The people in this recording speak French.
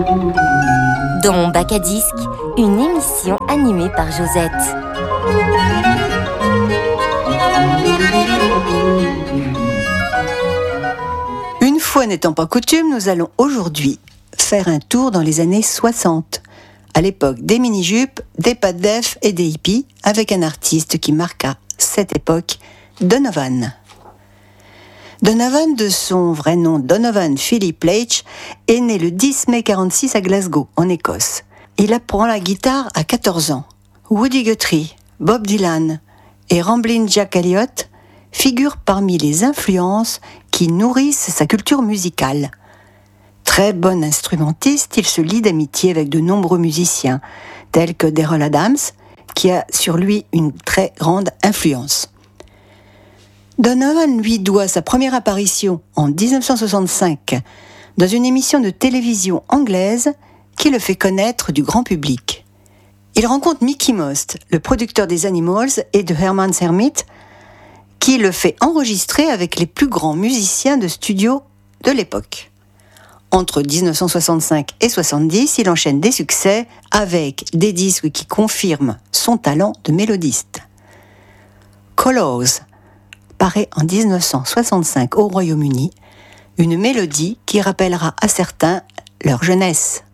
Dans Bac à disque, une émission animée par Josette. Une fois n'étant pas coutume, nous allons aujourd'hui faire un tour dans les années 60, à l'époque des mini-jupes, des pas de def et des hippies, avec un artiste qui marqua cette époque, Donovan. Donovan, de son vrai nom Donovan Philip Leitch, est né le 10 mai 1946 à Glasgow, en Écosse. Il apprend la guitare à 14 ans. Woody Guthrie, Bob Dylan et Ramblin' Jack Elliott figurent parmi les influences qui nourrissent sa culture musicale. Très bon instrumentiste, il se lie d'amitié avec de nombreux musiciens, tels que Daryl Adams, qui a sur lui une très grande influence. Donovan lui doit sa première apparition en 1965 dans une émission de télévision anglaise qui le fait connaître du grand public. Il rencontre Mickey Most, le producteur des Animals et de Herman's Hermit, qui le fait enregistrer avec les plus grands musiciens de studio de l'époque. Entre 1965 et 70, il enchaîne des succès avec des disques qui confirment son talent de mélodiste. Colors paraît en 1965 au Royaume-Uni, une mélodie qui rappellera à certains leur jeunesse.